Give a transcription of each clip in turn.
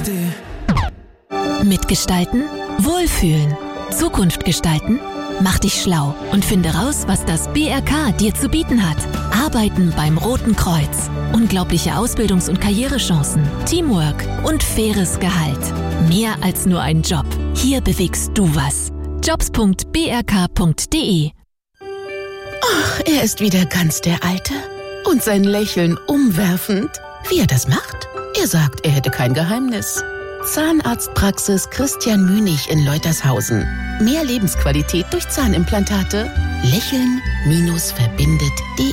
Mitgestalten, wohlfühlen, Zukunft gestalten? Mach dich schlau und finde raus, was das BRK dir zu bieten hat. Arbeiten beim Roten Kreuz. Unglaubliche Ausbildungs- und Karrierechancen, Teamwork und faires Gehalt. Mehr als nur ein Job. Hier bewegst du was. jobs.brk.de. Ach, er ist wieder ganz der Alte. Und sein Lächeln umwerfend. Wie er das macht? Er sagt, er hätte kein Geheimnis. Zahnarztpraxis Christian Münig in Leutershausen. Mehr Lebensqualität durch Zahnimplantate. Lächeln-verbindet.de.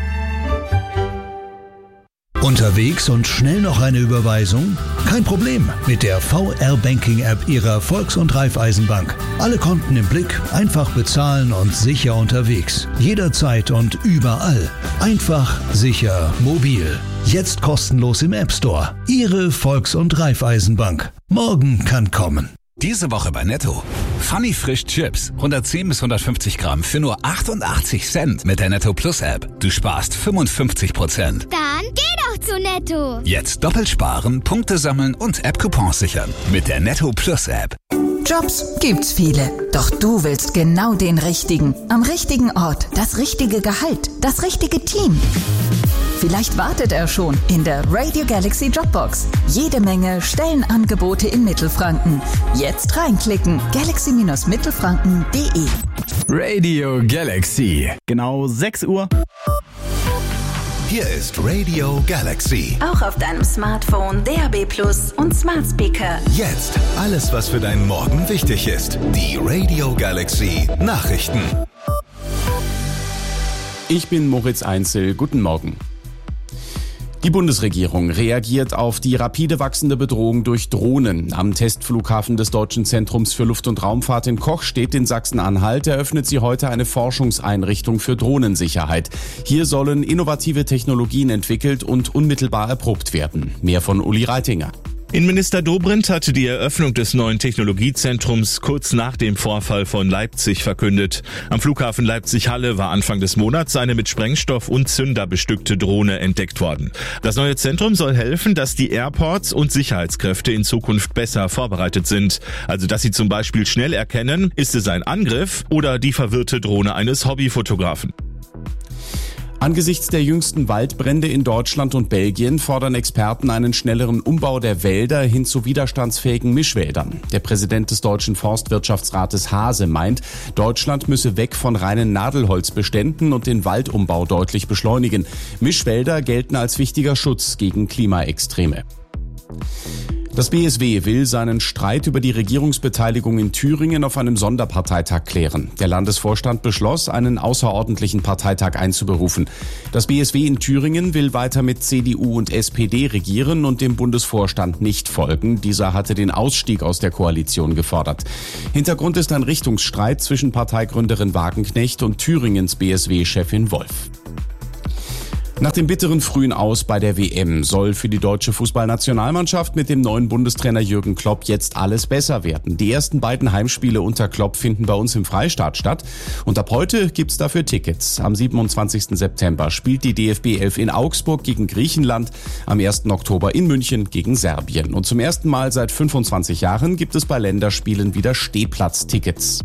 Unterwegs und schnell noch eine Überweisung? Kein Problem mit der VR-Banking-App Ihrer Volks- und Raiffeisenbank. Alle Konten im Blick, einfach bezahlen und sicher unterwegs. Jederzeit und überall. Einfach, sicher, mobil. Jetzt kostenlos im App Store. Ihre Volks- und Raiffeisenbank. Morgen kann kommen. Diese Woche bei Netto. Funny Frisch Chips. 110 bis 150 Gramm für nur 88 Cent mit der Netto Plus App. Du sparst 55%. Dann geh doch zu Netto. Jetzt doppelt sparen, Punkte sammeln und App-Coupons sichern. Mit der Netto Plus App. Jobs gibt's viele. Doch du willst genau den richtigen. Am richtigen Ort. Das richtige Gehalt. Das richtige Team. Vielleicht wartet er schon in der Radio Galaxy Jobbox. Jede Menge Stellenangebote in Mittelfranken. Jetzt reinklicken. galaxy-mittelfranken.de. Radio Galaxy. Genau 6 Uhr. Hier ist Radio Galaxy. Auch auf deinem Smartphone, DAB+ und Smart Speaker. Jetzt alles, was für deinen Morgen wichtig ist. Die Radio Galaxy Nachrichten. Ich bin Moritz Einzel. Guten Morgen. Die Bundesregierung reagiert auf die rapide wachsende Bedrohung durch Drohnen. Am Testflughafen des Deutschen Zentrums für Luft- und Raumfahrt in Kochstedt in Sachsen-Anhalt eröffnet sie heute eine Forschungseinrichtung für Drohnensicherheit. Hier sollen innovative Technologien entwickelt und unmittelbar erprobt werden. Mehr von Uli Reitinger. Innenminister Dobrindt hatte die Eröffnung des neuen Technologiezentrums kurz nach dem Vorfall von Leipzig verkündet. Am Flughafen Leipzig-Halle war Anfang des Monats eine mit Sprengstoff und Zünder bestückte Drohne entdeckt worden. Das neue Zentrum soll helfen, dass die Airports und Sicherheitskräfte in Zukunft besser vorbereitet sind. Also dass sie zum Beispiel schnell erkennen, ist es ein Angriff oder die verwirrte Drohne eines Hobbyfotografen. Angesichts der jüngsten Waldbrände in Deutschland und Belgien fordern Experten einen schnelleren Umbau der Wälder hin zu widerstandsfähigen Mischwäldern. Der Präsident des Deutschen Forstwirtschaftsrates Hase meint, Deutschland müsse weg von reinen Nadelholzbeständen und den Waldumbau deutlich beschleunigen. Mischwälder gelten als wichtiger Schutz gegen Klimaextreme. Das BSW will seinen Streit über die Regierungsbeteiligung in Thüringen auf einem Sonderparteitag klären. Der Landesvorstand beschloss, einen außerordentlichen Parteitag einzuberufen. Das BSW in Thüringen will weiter mit CDU und SPD regieren und dem Bundesvorstand nicht folgen. Dieser hatte den Ausstieg aus der Koalition gefordert. Hintergrund ist ein Richtungsstreit zwischen Parteigründerin Wagenknecht und Thüringens BSW-Chefin Wolf. Nach dem bitteren frühen Aus bei der WM soll für die deutsche Fußballnationalmannschaft mit dem neuen Bundestrainer Jürgen Klopp jetzt alles besser werden. Die ersten beiden Heimspiele unter Klopp finden bei uns im Freistaat statt und ab heute gibt's dafür Tickets. Am 27. September spielt die DFB 11 in Augsburg gegen Griechenland, am 1. Oktober in München gegen Serbien. Und zum ersten Mal seit 25 Jahren gibt es bei Länderspielen wieder Stehplatztickets.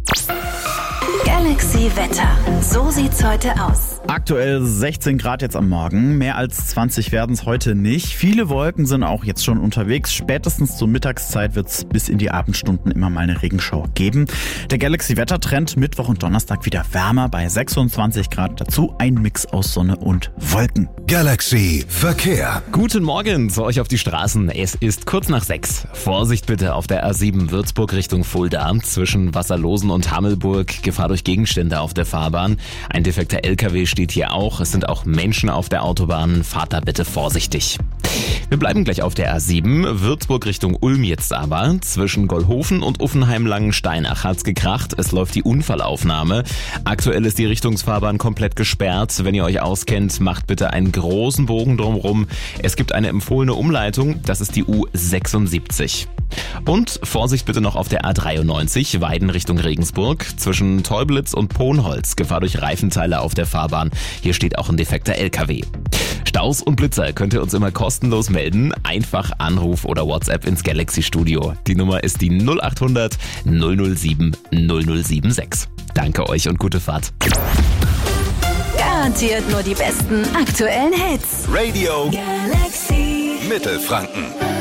Galaxy Wetter. So sieht's heute aus. Aktuell 16 Grad jetzt am Morgen. Mehr als 20 werden es heute nicht. Viele Wolken sind auch jetzt schon unterwegs. Spätestens zur Mittagszeit wird es bis in die Abendstunden immer mal eine Regenschauer geben. Der Galaxy-Wettertrend Mittwoch und Donnerstag wieder wärmer bei 26 Grad. Dazu ein Mix aus Sonne und Wolken. Galaxy Verkehr. Guten Morgen zu euch auf die Straßen. Es ist kurz nach 6. Vorsicht bitte auf der A7 Würzburg Richtung Fulda. Zwischen Wasserlosen und Hammelburg Gefahr durch Gegenstände auf der Fahrbahn. Ein defekter LKW steht hier auch. Es sind auch Menschen auf der Autobahn. Fahrt da bitte vorsichtig. Wir bleiben gleich auf der A7, Würzburg Richtung Ulm jetzt aber. Zwischen Gollhofen und Uffenheim-Langensteinach hat's gekracht. Es läuft die Unfallaufnahme. Aktuell ist die Richtungsfahrbahn komplett gesperrt. Wenn ihr euch auskennt, macht bitte einen großen Bogen drumherum. Es gibt eine empfohlene Umleitung, das ist die U76. Und Vorsicht bitte noch auf der A93, Weiden Richtung Regensburg. Zwischen Teublitz und Ponholz, Gefahr durch Reifenteile auf der Fahrbahn. Hier steht auch ein defekter LKW. Staus und Blitzer könnt ihr uns immer kostenlos melden. Einfach Anruf oder WhatsApp ins Galaxy Studio. Die Nummer ist die 0800 007 0076. Danke euch und gute Fahrt. Garantiert nur die besten aktuellen Hits. Radio Galaxy Mittelfranken.